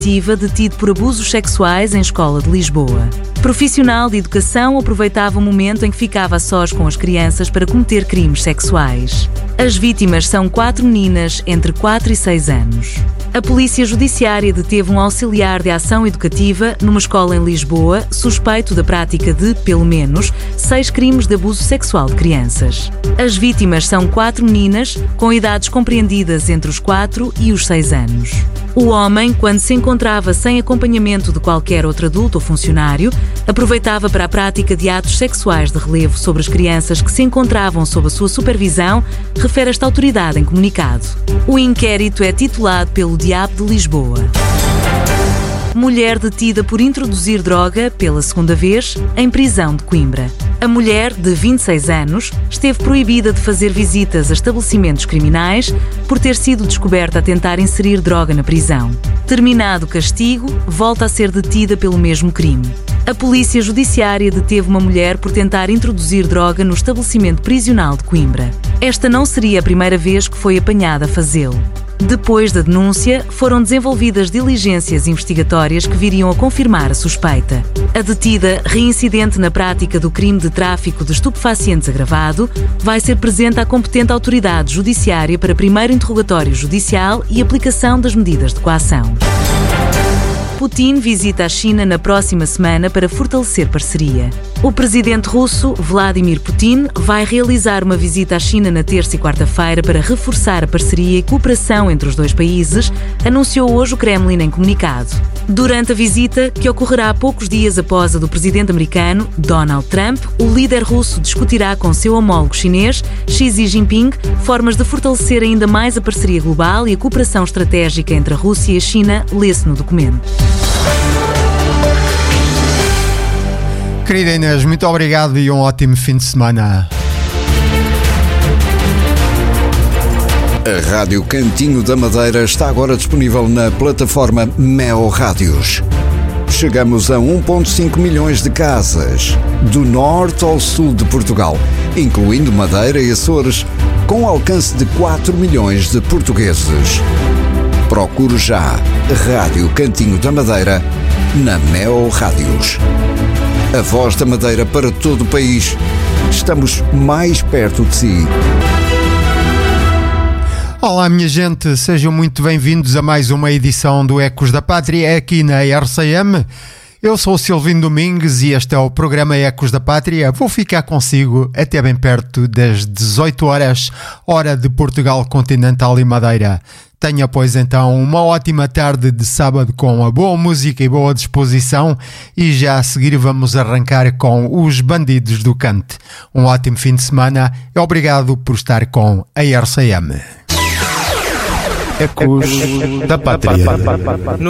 detido por abusos sexuais em escola de Lisboa. Profissional de educação aproveitava o momento em que ficava a sós com as crianças para cometer crimes sexuais. As vítimas são 4 meninas entre 4 e 6 anos. A Polícia Judiciária deteve um auxiliar de ação educativa numa escola em Lisboa, suspeito da prática de, pelo menos, 6 crimes de abuso sexual de crianças. As vítimas são 4 meninas, com idades compreendidas entre os 4 e os 6 anos. O homem, quando se encontrava sem acompanhamento de qualquer outro adulto ou funcionário, aproveitava para a prática de atos sexuais de relevo sobre as crianças que se encontravam sob a sua supervisão, refere esta autoridade em comunicado. O inquérito é titulado pelo Diabo de Lisboa. Mulher detida por introduzir droga pela segunda vez em prisão de Coimbra. A mulher, de 26 anos, esteve proibida de fazer visitas a estabelecimentos criminais por ter sido descoberta a tentar inserir droga na prisão. Terminado o castigo, volta a ser detida pelo mesmo crime. A Polícia Judiciária deteve uma mulher por tentar introduzir droga no estabelecimento prisional de Coimbra. Esta não seria a primeira vez que foi apanhada a fazê-lo. Depois da denúncia, foram desenvolvidas diligências investigatórias que viriam a confirmar a suspeita. A detida, reincidente na prática do crime de tráfico de estupefacientes agravado, vai ser presente à competente autoridade judiciária para primeiro interrogatório judicial e aplicação das medidas de coação. Putin visita a China na próxima semana para fortalecer parceria. O presidente russo, Vladimir Putin, vai realizar uma visita à China na terça e quarta-feira para reforçar a parceria e cooperação entre os dois países, anunciou hoje o Kremlin em comunicado. Durante a visita, que ocorrerá poucos dias após a do presidente americano, Donald Trump, o líder russo discutirá com seu homólogo chinês, Xi Jinping, formas de fortalecer ainda mais a parceria global e a cooperação estratégica entre a Rússia e a China, lê-se no documento. Querida Inês, muito obrigado e um ótimo fim de semana. A Rádio Cantinho da Madeira está agora disponível na plataforma Mel Rádios. Chegamos a 1,5 milhões de casas, do norte ao sul de Portugal, incluindo Madeira e Açores, com alcance de 4 milhões de portugueses. Procure já Rádio Cantinho da Madeira na Mel Rádios. A voz da Madeira para todo o país. Estamos mais perto de si. Olá, minha gente, sejam muito bem-vindos a mais uma edição do Ecos da Pátria aqui na RCM. Eu sou o Silvino Domingues e este é o programa Ecos da Pátria. Vou ficar consigo até bem perto das 18 horas, hora de Portugal Continental e Madeira. Tenha, pois, então, uma ótima tarde de sábado com a boa música e boa disposição e já a seguir vamos arrancar com os Bandidos do Cante. Um ótimo fim de semana e obrigado por estar com a RCM. Ecos da Pátria.